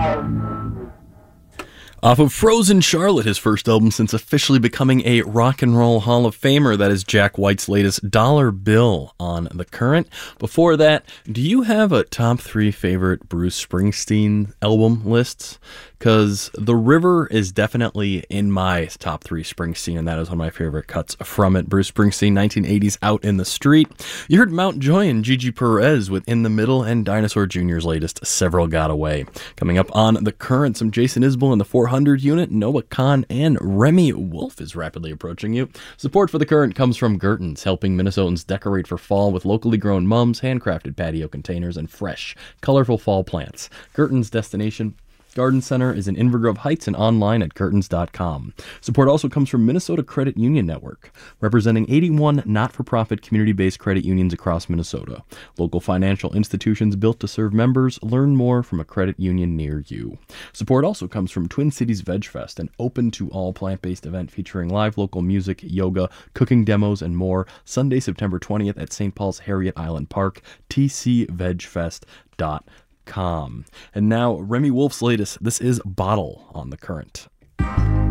Off of Frozen Charlotte, his first album since officially becoming a Rock and Roll Hall of Famer. That is Jack White's latest, Dollar Bill, on The Current. Before that, do you have a top 3 favorite Bruce Springsteen album lists? Because The River is definitely in my top 3 Springsteen, and that is one of my favorite cuts from it. Bruce Springsteen, 1980s, Out in the Street. You heard Mountjoy and Gigi Perez with In the Middle, and Dinosaur Jr.'s latest, Several Got Away. Coming up on The Current, some Jason Isbell and the 400 Unit, Noah Kahan, and Remy Wolf is rapidly approaching you. Support for The Current comes from Gertens, helping Minnesotans decorate for fall with locally grown mums, handcrafted patio containers, and fresh, colorful fall plants. Gertens' destination Garden Center is in Inver Grove Heights and online at Gertens.com. Support also comes from Minnesota Credit Union Network, representing 81 not-for-profit community-based credit unions across Minnesota. Local financial institutions built to serve members. Learn more from a credit union near you. Support also comes from Twin Cities Veg Fest, an open-to-all plant-based event featuring live local music, yoga, cooking demos, and more. Sunday, September 20th at St. Paul's Harriet Island Park, tcvegfest.com. And now, Remy Wolf's latest. This is Bottle on The Current.